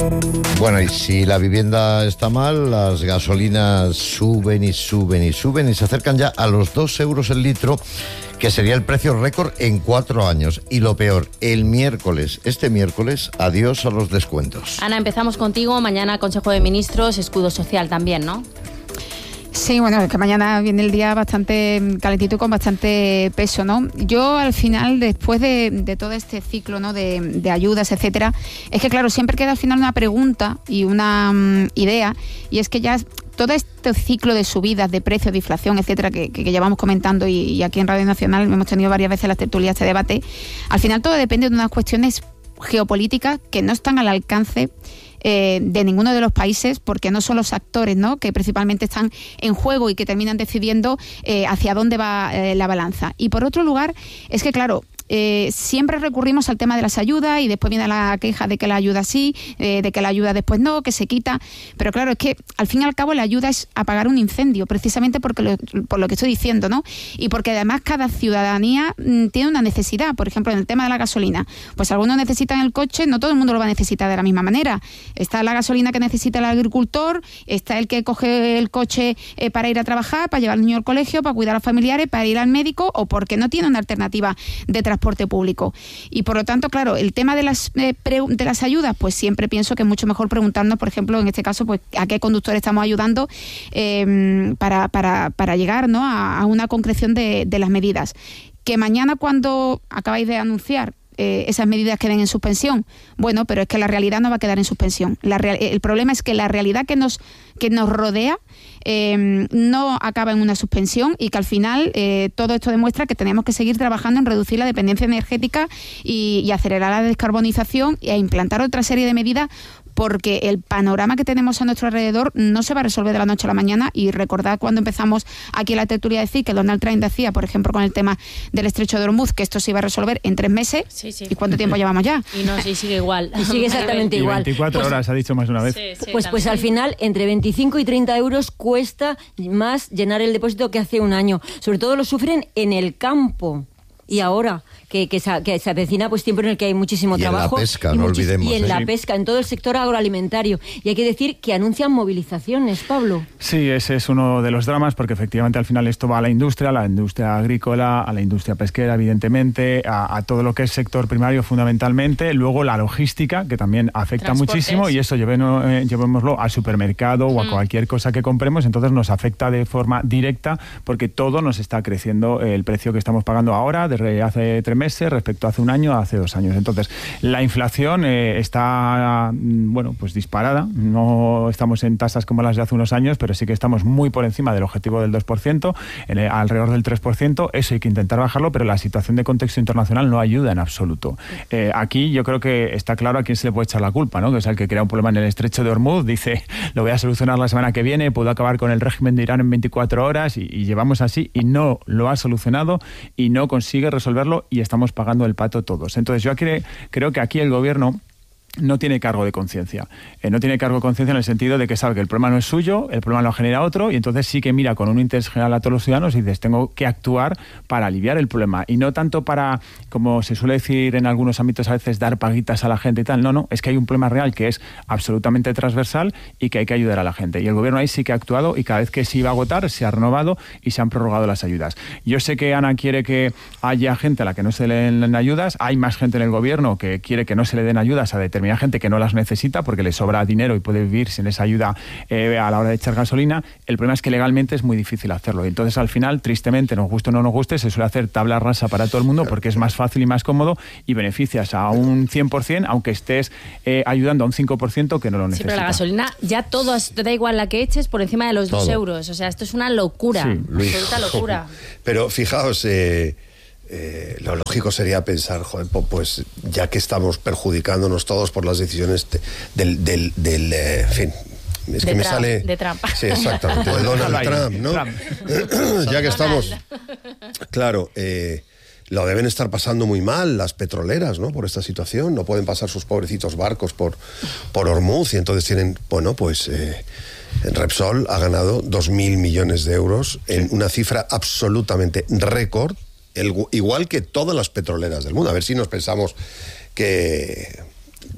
Bueno, y si la vivienda está mal, las gasolinas suben y suben y suben y se acercan ya a los 2 euros el litro, que sería el precio récord en 4 años. Y lo peor, este miércoles, adiós a los descuentos. Ana, empezamos contigo. Mañana Consejo de Ministros, escudo social también, ¿no? Sí, bueno, es que mañana viene el día bastante calentito y con bastante peso, ¿no? Yo al final, después de todo este ciclo, ¿no?, de ayudas, etcétera, es que claro, siempre queda al final una pregunta y una idea, y es que ya todo este ciclo de subidas de precios, de inflación, etcétera, que llevamos comentando y aquí en Radio Nacional hemos tenido varias veces las tertulias este debate, al final todo depende de unas cuestiones geopolíticas que no están al alcance de ninguno de los países, porque no son los actores, ¿no?, que principalmente están en juego y que terminan decidiendo hacia dónde va la balanza. Y por otro lugar, es que claro, siempre recurrimos al tema de las ayudas y después viene la queja de que la ayuda sí, de que la ayuda después no, que se quita, pero claro, es que al fin y al cabo la ayuda es apagar un incendio, precisamente por lo que estoy diciendo, ¿no? Y porque además cada ciudadanía tiene una necesidad. Por ejemplo, en el tema de la gasolina, pues algunos necesitan el coche, no todo el mundo lo va a necesitar de la misma manera. Está la gasolina que necesita el agricultor, está el que coge el coche para ir a trabajar, para llevar al niño al colegio, para cuidar a los familiares, para ir al médico, o porque no tiene una alternativa de transporte público. Y por lo tanto, claro, el tema de las ayudas, pues siempre pienso que es mucho mejor preguntarnos, por ejemplo, en este caso, pues a qué conductor estamos ayudando para llegar, ¿no?, a una concreción de las medidas. Que mañana, cuando acabáis de anunciar esas medidas queden en suspensión, bueno, pero es que la realidad no va a quedar en suspensión. El problema es que la realidad que nos rodea no acaba en una suspensión, y que al final todo esto demuestra que tenemos que seguir trabajando en reducir la dependencia energética y acelerar la descarbonización e implantar otra serie de medidas, porque el panorama que tenemos a nuestro alrededor no se va a resolver de la noche a la mañana. Y recordad cuando empezamos aquí en la tertulia a decir que Donald Trump decía, por ejemplo, con el tema del estrecho de Hormuz, que esto se iba a resolver en 3 meses. Sí. ¿Y cuánto tiempo llevamos ya? Y no, sí, sigue igual. Y sigue exactamente igual. 24 horas, ha dicho más de una vez. Sí, pues al final, entre 25 y 30 euros cuesta más llenar el depósito que hace un año. Sobre todo lo sufren en el campo. Y ahora, que se avecina pues tiempo en el que hay muchísimo trabajo. Y en la pesca, no olvidemos. Y en la pesca, en todo el sector agroalimentario. Y hay que decir que anuncian movilizaciones, Pablo. Sí, ese es uno de los dramas, porque efectivamente al final esto va a la industria agrícola, a la industria pesquera, evidentemente, a todo lo que es sector primario fundamentalmente, luego la logística, que también afecta muchísimo, y eso llevémoslo al supermercado o a cualquier cosa que compremos, entonces nos afecta de forma directa, porque todo nos está creciendo el precio que estamos pagando ahora, desde hace 3 meses respecto a hace un año, hace 2 años. Entonces, la inflación está, pues disparada. No estamos en tasas como las de hace unos años, pero sí que estamos muy por encima del objetivo del 2%, alrededor del 3%. Eso hay que intentar bajarlo, pero la situación de contexto internacional no ayuda en absoluto. Aquí yo creo que está claro a quién se le puede echar la culpa, ¿no? Que es el que crea un problema en el estrecho de Hormuz, dice, lo voy a solucionar la semana que viene, puedo acabar con el régimen de Irán en 24 horas, y llevamos así, y no lo ha solucionado, y no consigue resolverlo, y estamos pagando el pato todos. Entonces yo creo que aquí el gobierno no tiene cargo de conciencia. No tiene cargo de conciencia en el sentido de que sabe que el problema no es suyo, el problema lo genera otro, y entonces sí que mira con un interés general a todos los ciudadanos y dices, tengo que actuar para aliviar el problema. Y no tanto para, como se suele decir en algunos ámbitos a veces, dar paguitas a la gente y tal. No, es que hay un problema real que es absolutamente transversal y que hay que ayudar a la gente. Y el gobierno ahí sí que ha actuado, y cada vez que se iba a agotar, se ha renovado y se han prorrogado las ayudas. Yo sé que Ana quiere que haya gente a la que no se le den ayudas. Hay más gente en el gobierno que quiere que no se le den ayudas a determinadas gente que no las necesita porque le sobra dinero y puede vivir sin esa ayuda a la hora de echar gasolina. El problema es que legalmente es muy difícil hacerlo, y entonces al final, tristemente, nos guste o no nos guste, se suele hacer tabla rasa para todo el mundo porque es más fácil y más cómodo, y beneficias a un 100% aunque estés ayudando a un 5% que no lo necesita. Sí, pero la gasolina, ya todo, te da igual la que eches, por encima de los 2 euros. O sea, esto es una locura, absoluta locura. Pero fijaos, lo lógico sería pensar, pues ya que estamos perjudicándonos todos por las decisiones del en fin, es que me sale de Trump. Sí, exactamente, de Donald Trump, ¿no? Ya que estamos, claro, lo deben estar pasando muy mal las petroleras, ¿no? Por esta situación, no pueden pasar sus pobrecitos barcos por Hormuz, y entonces tienen, Repsol ha ganado 2.000 millones de euros en una cifra absolutamente récord, igual que todas las petroleras del mundo. A ver si nos pensamos que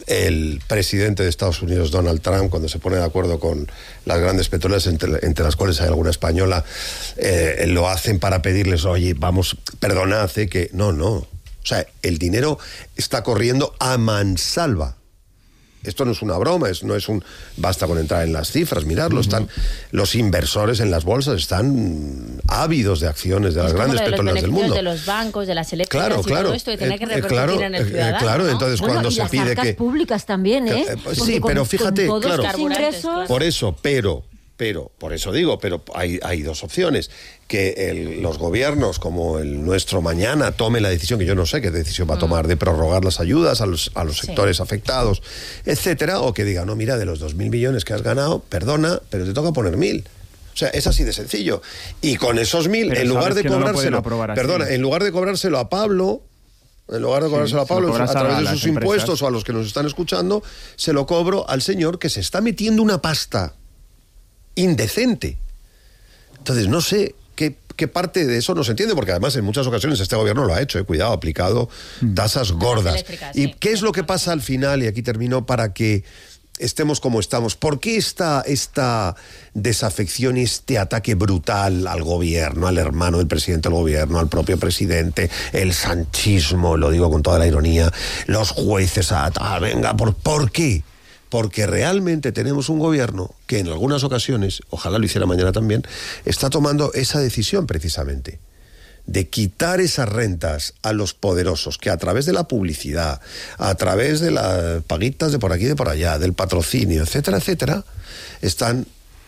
el presidente de Estados Unidos, Donald Trump, cuando se pone de acuerdo con las grandes petroleras, entre las cuales hay alguna española, lo hacen para pedirles, oye, vamos, perdonad, que no. O sea, el dinero está corriendo a mansalva. Esto no es una broma, basta con entrar en las cifras, mirarlo. Están los inversores en las bolsas están ávidos de acciones de las grandes petroleras del mundo. De los bancos, de las eléctricas y todo esto, y tener que repercutir en el ciudadano. Claro, ¿no? entonces cuando y se las pide arcas públicas también, ¿eh? Sí, pero fíjate, con todos claro, los ingresos. por eso, pero por eso digo, pero hay dos opciones. Que los gobiernos como el nuestro mañana tome la decisión, que yo no sé qué decisión va a tomar, de prorrogar las ayudas a los sectores afectados, etcétera, o que diga, no, mira, de los 2.000 millones que has ganado, perdona, pero te toca poner 1.000. O sea, es así de sencillo. Y con esos 1.000, en lugar de cobrárselo, en lugar de cobrárselo a Pablo, a través de sus impuestos o a los que nos están escuchando, se lo cobro al señor que se está metiendo una pasta indecente. Entonces, no sé qué parte de eso no se entiende, porque además en muchas ocasiones este gobierno lo ha hecho, cuidado, ha aplicado tasas gordas. ¿Y qué es lo que pasa al final? Y aquí termino, para que estemos como estamos. ¿Por qué esta desafección y este ataque brutal al gobierno, al hermano del presidente del gobierno, al propio presidente, el sanchismo, lo digo con toda la ironía, los jueces, venga, ¿por qué? Porque realmente tenemos un gobierno que en algunas ocasiones, ojalá lo hiciera mañana también, está tomando esa decisión precisamente, de quitar esas rentas a los poderosos, que a través de la publicidad, a través de las paguitas de por aquí y de por allá, del patrocinio, etcétera, etcétera, están,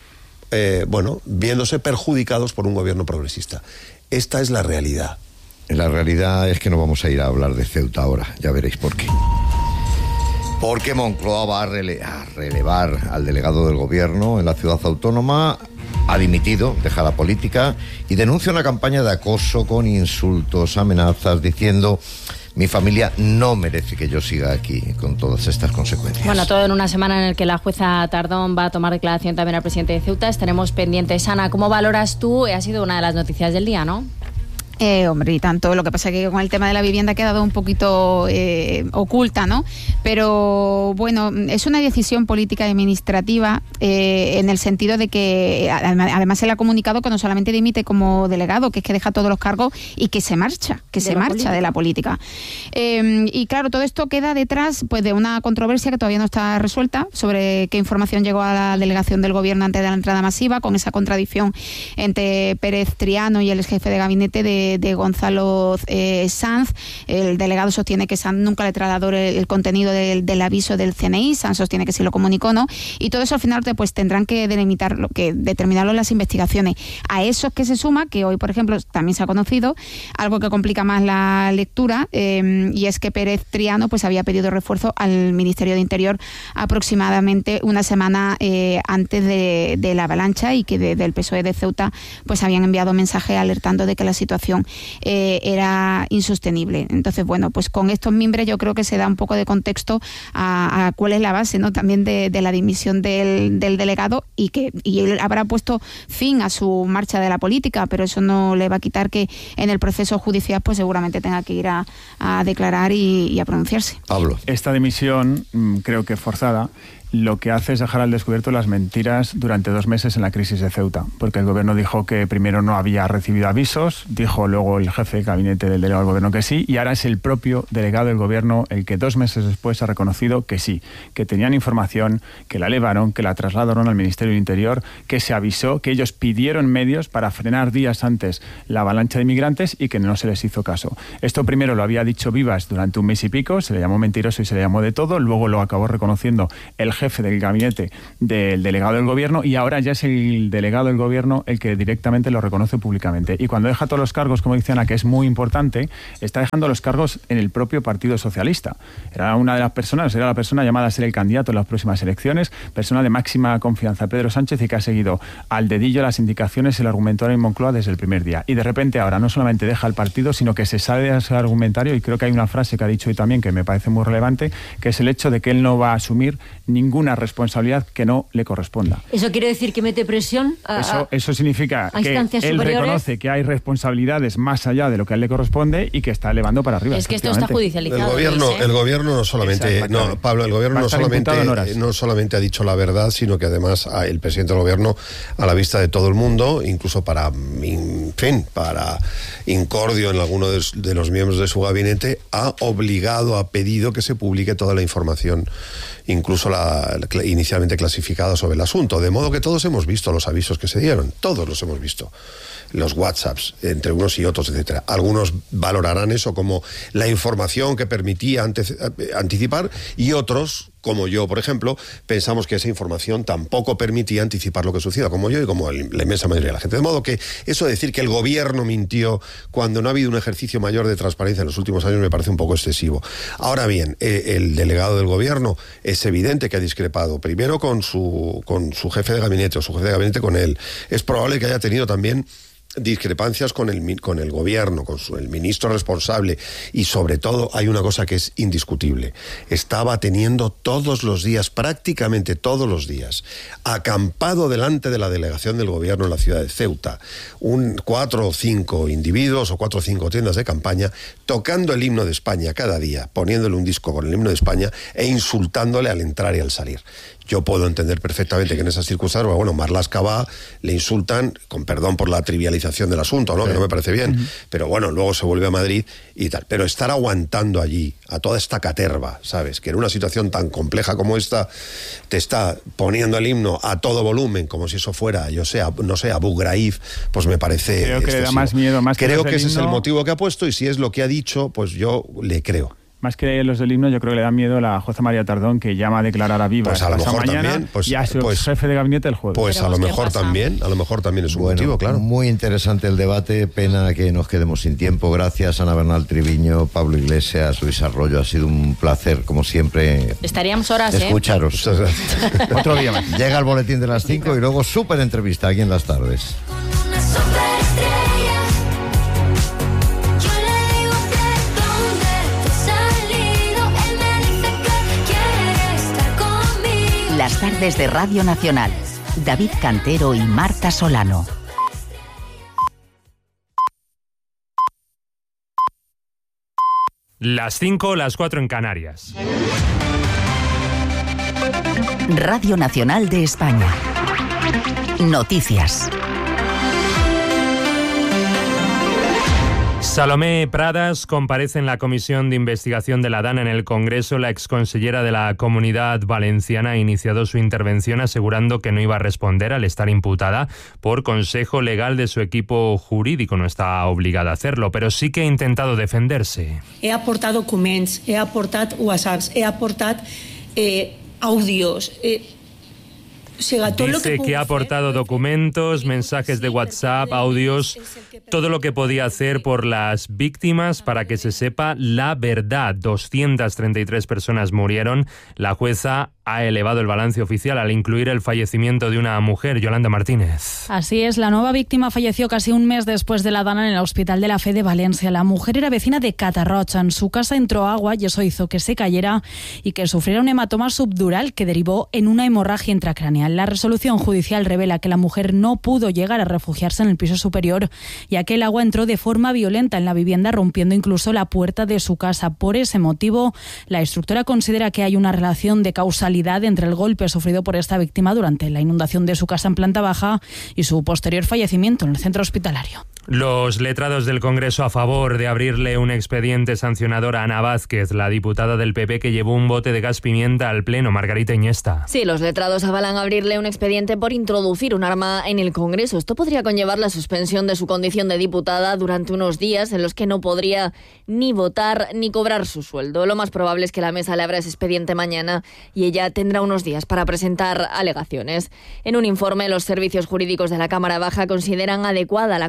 viéndose perjudicados por un gobierno progresista. Esta es la realidad. La realidad es que no vamos a ir a hablar de Ceuta ahora, ya veréis por qué. Porque Moncloa va a relevar al delegado del gobierno en la ciudad autónoma. Ha dimitido, deja la política y denuncia una campaña de acoso con insultos, amenazas, diciendo: mi familia no merece que yo siga aquí, con todas estas consecuencias. Bueno, todo en una semana en el que la jueza Tardón va a tomar declaración también al presidente de Ceuta. Estaremos pendientes. Ana, ¿cómo valoras tú? Ha sido una de las noticias del día, ¿no? Hombre, y tanto. Lo que pasa es que con el tema de la vivienda ha quedado un poquito oculta, ¿no? Pero bueno, es una decisión política y administrativa en el sentido de que además se le ha comunicado que no solamente dimite como delegado, que es que deja todos los cargos y que se marcha de la política. Y claro, todo esto queda detrás pues de una controversia que todavía no está resuelta sobre qué información llegó a la delegación del gobierno antes de la entrada masiva, con esa contradicción entre Pérez Triano y el jefe de gabinete de Gonzalo Sanz. El delegado sostiene que Sanz nunca le trasladó el contenido del aviso del CNI. Sanz sostiene que sí lo comunicó, ¿no? Y todo eso al final pues tendrán que determinarlo en las investigaciones. A eso es que se suma que hoy, por ejemplo, también se ha conocido algo que complica más la lectura, y es que Pérez Triano pues había pedido refuerzo al Ministerio de Interior aproximadamente una semana antes de la avalancha, y que desde el PSOE de Ceuta pues habían enviado mensajes alertando de que la situación era insostenible. Entonces, bueno, pues con estos mimbres yo creo que se da un poco de contexto a cuál es la base, ¿no? También de la dimisión del delegado, y él habrá puesto fin a su marcha de la política, pero eso no le va a quitar que en el proceso judicial pues seguramente tenga que ir a declarar y a pronunciarse. Pablo. Esta dimisión, creo que forzada, lo que hace es dejar al descubierto las mentiras durante 2 meses en la crisis de Ceuta, porque el gobierno dijo que primero no había recibido avisos, dijo luego el jefe de gabinete del delegado del gobierno que sí, y ahora es el propio delegado del gobierno el que 2 meses después ha reconocido que sí, que tenían información, que la elevaron, que la trasladaron al Ministerio del Interior, que se avisó, que ellos pidieron medios para frenar días antes la avalancha de inmigrantes y que no se les hizo caso. Esto primero lo había dicho Vivas durante 1 mes y pico, se le llamó mentiroso y se le llamó de todo, luego lo acabó reconociendo el jefe del gabinete del delegado del gobierno, y ahora ya es el delegado del gobierno el que directamente lo reconoce públicamente. Y cuando deja todos los cargos, como dice Ana, que es muy importante, está dejando los cargos en el propio Partido Socialista. Era la persona llamada a ser el candidato en las próximas elecciones, persona de máxima confianza, Pedro Sánchez, y que ha seguido al dedillo las indicaciones y el argumentario en Moncloa desde el primer día. Y de repente ahora no solamente deja el partido, sino que se sale de ese argumentario, y creo que hay una frase que ha dicho hoy también que me parece muy relevante, que es el hecho de que él no va a asumir ningún ninguna responsabilidad que no le corresponda. ¿Eso quiere decir que mete presión Eso significa que él reconoce que hay responsabilidades más allá de lo que a él le corresponde y que está elevando para arriba. Es que esto está judicializado. El gobierno no solamente, Pablo, el gobierno no solamente ha dicho la verdad, sino que además el presidente del gobierno, a la vista de todo el mundo, incluso para incordio en alguno de los miembros de su gabinete, ha pedido que se publique toda la información, incluso la inicialmente clasificada sobre el asunto, de modo que todos hemos visto los avisos que se dieron, todos los hemos visto, los WhatsApps entre unos y otros, etcétera. Algunos valorarán eso como la información que permitía anticipar, y otros, como yo, por ejemplo, pensamos que esa información tampoco permitía anticipar lo que suceda, como yo y como la inmensa mayoría de la gente. De modo que eso de decir que el gobierno mintió cuando no ha habido un ejercicio mayor de transparencia en los últimos años me parece un poco excesivo. Ahora bien, el delegado del gobierno es evidente que ha discrepado, primero con su jefe de gabinete, o su jefe de gabinete con él. Es probable que haya tenido también discrepancias con el gobierno, con el ministro responsable, y sobre todo hay una cosa que es indiscutible: estaba teniendo todos los días, prácticamente todos los días, acampado delante de la delegación del gobierno en la ciudad de Ceuta, 4 o 5 individuos o 4 o 5 tiendas de campaña, tocando el himno de España cada día, poniéndole un disco con el himno de España e insultándole al entrar y al salir. Yo puedo entender perfectamente que en esas circunstancias, bueno, Marlaska va, le insultan, con perdón por la trivialización del asunto, ¿no? Sí. Que no me parece bien, pero bueno, luego se vuelve a Madrid y tal. Pero estar aguantando allí a toda esta caterva, ¿sabes? Que en una situación tan compleja como esta te está poniendo el himno a todo volumen, como si eso fuera, no sé, Abu Ghraib, pues me parece creo que excesivo. Le da más miedo, más que creo que ese es el motivo que ha puesto, y si es lo que ha dicho, pues yo le creo. Más que los del himno, yo creo que le da miedo la jueza María Tardón, que llama a declarar a Viva a lo mejor mañana, también, y a su jefe de gabinete el jueves. Pues a lo mejor también es un motivo, claro. Muy interesante el debate, pena que nos quedemos sin tiempo. Gracias, Ana Bernal Triviño, Pablo Iglesias, Luis Arroyo, ha sido un placer, como siempre. Estaríamos horas, escucharos. Muchas gracias. Otro día más. Llega el boletín de las 5 y luego súper entrevista aquí en Las Tardes. Las tardes de Radio Nacional. David Cantero y Marta Solano. Las 5, las 4 en Canarias. Radio Nacional de España. Noticias. Salomé Pradas comparece en la Comisión de Investigación de la DANA en el Congreso. La exconsellera de la Comunidad Valenciana ha iniciado su intervención asegurando que no iba a responder al estar imputada por consejo legal de su equipo jurídico. No está obligada a hacerlo, pero sí que ha intentado defenderse. He aportat documents, he aportat WhatsApps, he aportat àudios... Dice que ha aportado documentos, mensajes de WhatsApp, audios, todo lo que podía hacer por las víctimas para que se sepa la verdad. 233 personas murieron. La jueza ha elevado el balance oficial al incluir el fallecimiento de una mujer, Yolanda Martínez. Así es, la nueva víctima falleció casi un mes después de la DANA en el Hospital de la Fe de Valencia. La mujer era vecina de Catarrocha. En su casa entró agua y eso hizo que se cayera y que sufriera un hematoma subdural que derivó en una hemorragia intracraneal. La resolución judicial revela que la mujer no pudo llegar a refugiarse en el piso superior, ya que el agua entró de forma violenta en la vivienda, rompiendo incluso la puerta de su casa. Por ese motivo, la instructora considera que hay una relación de causalidad entre el golpe sufrido por esta víctima durante la inundación de su casa en planta baja y su posterior fallecimiento en el centro hospitalario. Los letrados del Congreso a favor de abrirle un expediente sancionador a Ana Vázquez, la diputada del PP que llevó un bote de gas pimienta al Pleno. Margarita Iniesta. Sí, los letrados avalan abrirle un expediente por introducir un arma en el Congreso. Esto podría conllevar la suspensión de su condición de diputada durante unos días en los que no podría ni votar ni cobrar su sueldo. Lo más probable es que la mesa le abra ese expediente mañana y ella tendrá unos días para presentar alegaciones. En un informe, los servicios jurídicos de la Cámara Baja consideran adecuada la actuación de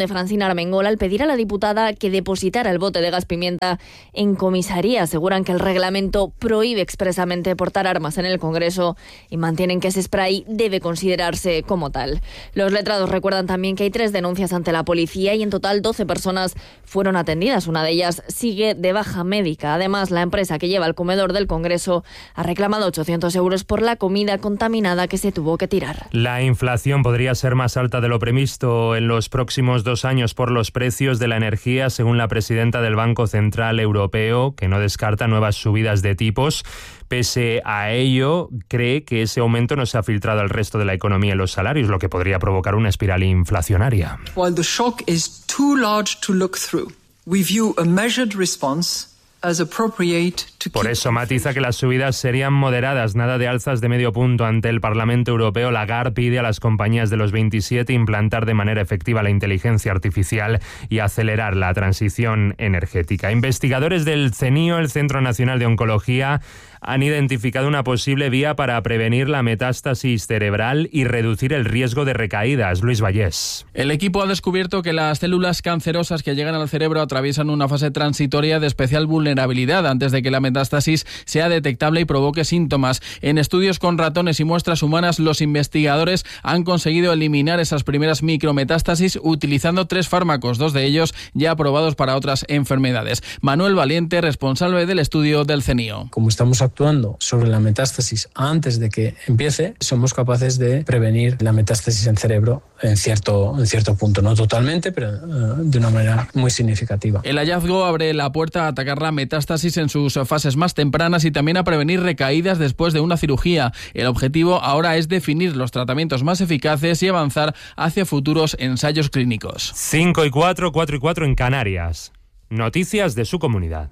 de Francina Armengol al pedir a la diputada que depositara el bote de gas pimienta en comisaría. Aseguran que el reglamento prohíbe expresamente portar armas en el Congreso y mantienen que ese spray debe considerarse como tal. Los letrados recuerdan también que hay 3 denuncias ante la policía y en total 12 personas fueron atendidas. Una de ellas sigue de baja médica. Además, la empresa que lleva el comedor del Congreso ha reclamado 800 euros por la comida contaminada que se tuvo que tirar. La inflación podría ser más alta de lo previsto en los próximos 2 años por los precios de la energía, según la presidenta del Banco Central Europeo, que no descarta nuevas subidas de tipos. Pese a ello, cree que ese aumento no se ha filtrado al resto de la economía en los salarios, lo que podría provocar una espiral inflacionaria. While the shock is too large to look through, we view a measured response as appropriate to Por eso matiza que las subidas serían moderadas, nada de alzas de medio punto. Ante el Parlamento Europeo, Lagarde pide a las compañías de los 27 implantar de manera efectiva la inteligencia artificial y acelerar la transición energética. Investigadores del CNIO, el Centro Nacional de Oncología, han identificado una posible vía para prevenir la metástasis cerebral y reducir el riesgo de recaídas. Luis Vallés. El equipo ha descubierto que las células cancerosas que llegan al cerebro atraviesan una fase transitoria de especial vulnerabilidad antes de que la metástasis sea detectable y provoque síntomas. En estudios con ratones y muestras humanas, los investigadores han conseguido eliminar esas primeras micrometástasis utilizando 3 fármacos, 2 de ellos ya aprobados para otras enfermedades. Manuel Valiente, responsable del estudio del CNIO. Como estamos actuando sobre la metástasis antes de que empiece, somos capaces de prevenir la metástasis en cerebro en cierto punto, no totalmente, pero de una manera muy significativa. El hallazgo abre la puerta a atacar la metástasis en sus fases más tempranas y también a prevenir recaídas después de una cirugía. El objetivo ahora es definir los tratamientos más eficaces y avanzar hacia futuros ensayos clínicos. 5 y 4, 4 y 4 en Canarias. Noticias de su comunidad.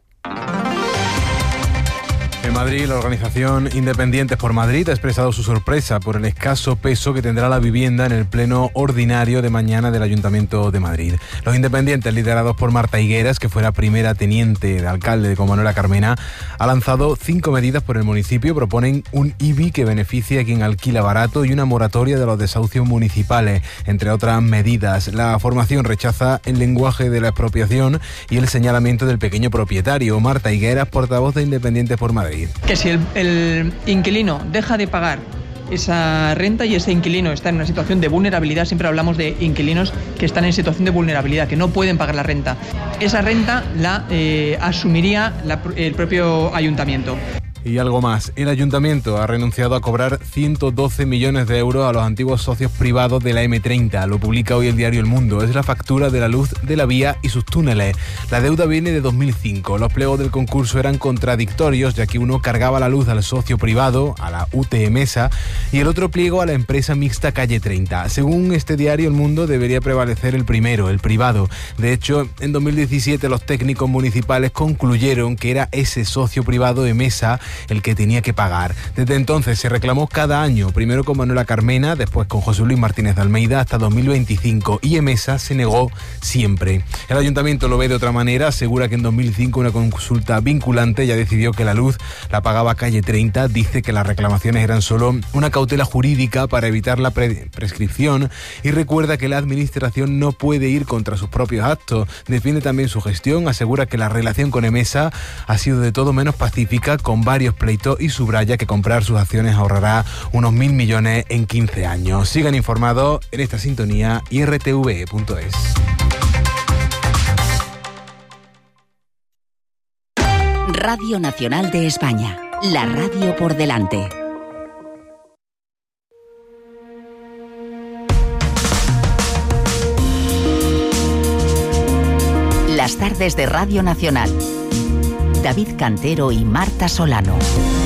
En Madrid, la organización Independientes por Madrid ha expresado su sorpresa por el escaso peso que tendrá la vivienda en el pleno ordinario de mañana del Ayuntamiento de Madrid. Los independientes, liderados por Marta Higueras, que fuera primera teniente de alcalde con Manuela Carmena, ha lanzado 5 medidas por el municipio. Proponen un IBI que beneficie a quien alquila barato y una moratoria de los desahucios municipales, entre otras medidas. La formación rechaza el lenguaje de la expropiación y el señalamiento del pequeño propietario. Marta Higueras, portavoz de Independientes por Madrid. Que si el inquilino deja de pagar esa renta y ese inquilino está en una situación de vulnerabilidad, siempre hablamos de inquilinos que están en situación de vulnerabilidad, que no pueden pagar la renta. Esa renta la asumiría el propio ayuntamiento. Y algo más, el ayuntamiento ha renunciado a cobrar 112 millones de euros a los antiguos socios privados de la M30. Lo publica hoy el diario El Mundo. Es la factura de la luz de la vía y sus túneles. La deuda viene de 2005. Los pliegos del concurso eran contradictorios, ya que uno cargaba la luz al socio privado, a la UTMesa, y el otro pliego a la empresa mixta Calle 30. Según este diario El Mundo, debería prevalecer el primero, el privado. De hecho, en 2017 los técnicos municipales concluyeron que era ese socio privado de Mesa el que tenía que pagar. Desde entonces se reclamó cada año, primero con Manuela Carmena, después con José Luis Martínez de Almeida, hasta 2025, y Emesa se negó siempre. El ayuntamiento lo ve de otra manera, asegura que en 2005 una consulta vinculante ya decidió que la luz la pagaba Calle 30, dice que las reclamaciones eran solo una cautela jurídica para evitar la prescripción y recuerda que la administración no puede ir contra sus propios actos. Defiende también su gestión, asegura que la relación con Emesa ha sido de todo menos pacífica, con varios pleitos, y subraya que comprar sus acciones ahorrará unos 1.000 millones en 15 años. Sigan informados en esta sintonía y rtve.es. Radio Nacional de España, la radio por delante. Las tardes de Radio Nacional. David Cantero y Marta Solano.